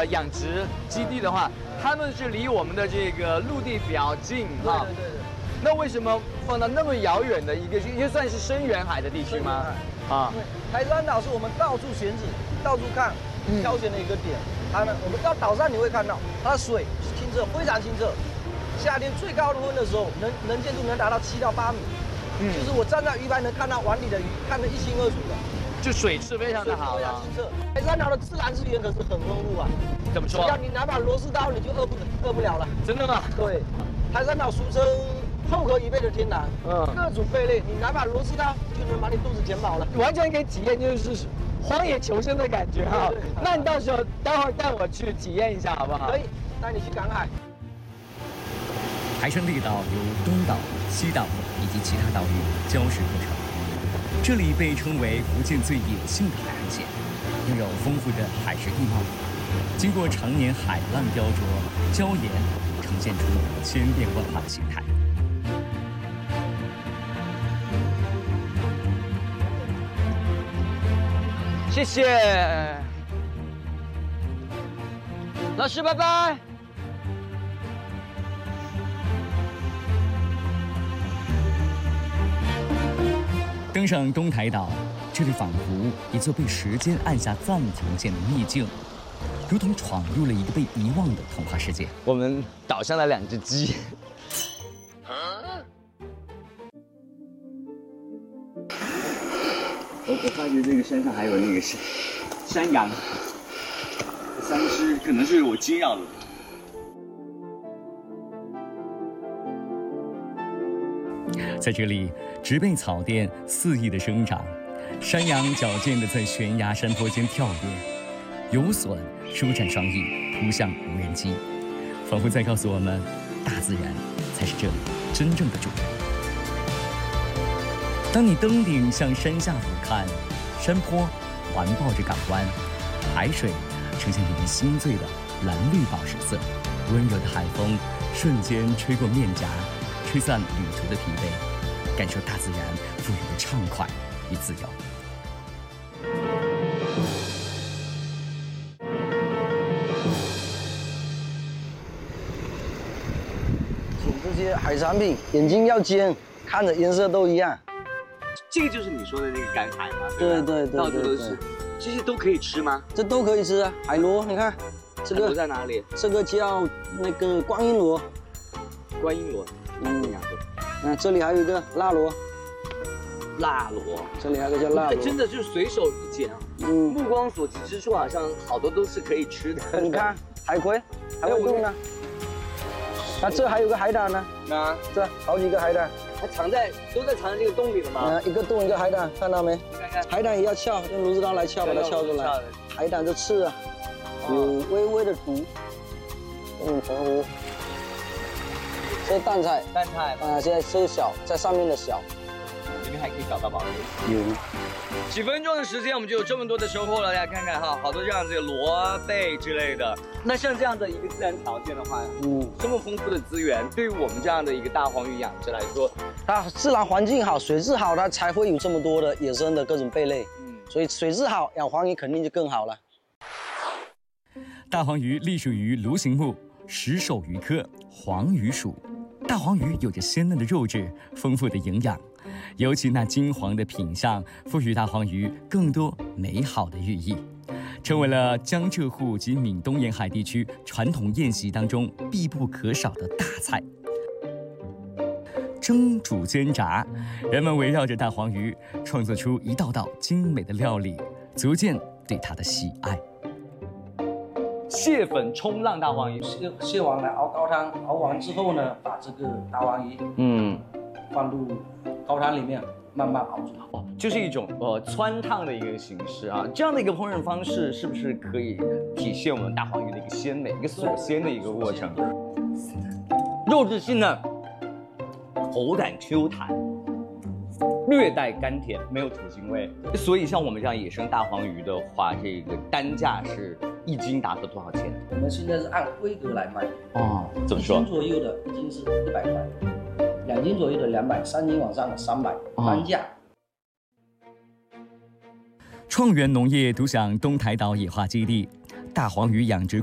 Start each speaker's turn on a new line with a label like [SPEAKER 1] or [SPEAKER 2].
[SPEAKER 1] 养殖基地的话，他们是离我们的这个陆地比较近哈。
[SPEAKER 2] 对。
[SPEAKER 1] 那为什么放到那么遥远的一个，也算是深远海的地区吗？啊，
[SPEAKER 2] 台山岛是我们到处选址、到处看、挑选的一个点。我们到岛上你会看到它的水是清澈，非常清澈。夏天最高的温的时候，能见度能达到7到8米。就是我站在鱼排能看到碗里的鱼，看得一清二楚的。
[SPEAKER 1] 就水质非常的好，
[SPEAKER 2] 非常清澈。台山岛的自然资源可是很丰富啊。
[SPEAKER 1] 怎么说？
[SPEAKER 2] 只要你拿把螺丝刀，你就饿不了了。
[SPEAKER 1] 真的吗？
[SPEAKER 2] 对，台山岛俗称厚壳鱼贝的天堂，各种贝类，你拿把螺丝刀就能把你肚子填饱了。
[SPEAKER 1] 完全可以体验就是荒野求生的感觉哈。那你到时候待会儿带我去体验一下好不好？
[SPEAKER 2] 可以，带你去赶海。
[SPEAKER 3] 台山绿岛由东岛、西岛以及其他岛屿礁石构成，这里被称为福建最野性的海岸线，拥有丰富的海蚀地貌。经过常年海浪雕琢、礁岩，呈现出千变万化的形态。
[SPEAKER 1] 谢谢，老师，拜拜。
[SPEAKER 3] 登上东台岛，这里仿佛一座被时间按下暂停键的秘境，如同闯入了一个被遗忘的童话世界。
[SPEAKER 1] 我们岛上的2只鸡。我发觉这个山上还有那个山羊，3只，可能是我惊扰了。
[SPEAKER 3] 在这里，植被草甸肆意的生长，山羊矫健地在悬崖山坡间跳跃，游隼舒展双翼扑向无人机，仿佛在告诉我们，大自然才是这里真正的主人。当你登顶向山下俯瞰，山坡环抱着港湾，海水呈现令人心醉的蓝绿宝石色，温柔的海风瞬间吹过面颊，吹散旅途的疲惫，感受大自然赋予的畅快与自由。
[SPEAKER 2] 捡这些海产品，眼睛要尖，看着颜色都一样。
[SPEAKER 1] 这个就是你说的那个赶海吗？
[SPEAKER 2] 对，
[SPEAKER 1] 到处都是。这些都可以吃吗？
[SPEAKER 2] 这都可以吃啊，海螺，你看，这个
[SPEAKER 1] 在哪里？
[SPEAKER 2] 这个叫那个观音螺。
[SPEAKER 1] 观音螺，
[SPEAKER 2] 这里还有一个辣螺。
[SPEAKER 1] 辣螺，
[SPEAKER 2] 这里还有一个叫辣螺。
[SPEAKER 1] 真的就是随手一捡啊。目光所及之处，好像好多都是可以吃的。
[SPEAKER 2] 你看，海葵，还有洞呢。这还有个海胆呢。这好几个海胆。
[SPEAKER 1] 它都在藏在这个洞里了吗？
[SPEAKER 2] 一个洞一个海胆，看到没？
[SPEAKER 1] 看看，
[SPEAKER 2] 海胆也要撬，用螺丝刀来撬，把它撬出来。海胆的刺啊，有微微的毒。红湖。这是蛋菜啊，现在是小，在上面的小。
[SPEAKER 1] 这边还可以找到宝贝。
[SPEAKER 2] 有。
[SPEAKER 1] 几分钟的时间，我们就有这么多的收获了，大家看看哈，好多这样子的螺贝之类的。那像这样的一个自然条件的话，这么丰富的资源，对于我们这样的一个大黄鱼养殖来说，
[SPEAKER 2] 它自然环境好，水质好，它才会有这么多的野生的各种贝类。所以水质好，养黄鱼肯定就更好了。
[SPEAKER 3] 大黄鱼隶属于鲈形目石首鱼科黄鱼属。大黄鱼有着鲜嫩的肉质，丰富的营养，尤其那金黄的品相，赋予大黄鱼更多美好的寓意，成为了江浙沪及闽东沿海地区传统宴席当中必不可少的大菜。蒸、煮、煎、炸，人们围绕着大黄鱼创作出一道道精美的料理，足见对它的喜爱。
[SPEAKER 1] 蟹粉冲浪大黄鱼，
[SPEAKER 2] 蟹黄来熬高汤，熬完之后呢，把这个大黄鱼放入高汤里面，慢慢熬煮。
[SPEAKER 1] 就是一种汆烫的一个形式啊。这样的一个烹饪方式，是不是可以体现我们大黄鱼的一个鲜美、一个锁鲜的一个过程？肉质细嫩，口感 Q 弹，略带甘甜，没有土腥味。所以像我们这样野生大黄鱼的话，这个单价是1斤达到多少钱？
[SPEAKER 2] 我们现在是按规格来卖。
[SPEAKER 1] 怎么说？1
[SPEAKER 2] 斤左右的1斤是100块，2斤左右的200，3斤往上的300，单价。
[SPEAKER 3] 创源农业独享东台岛野化基地，大黄鱼养殖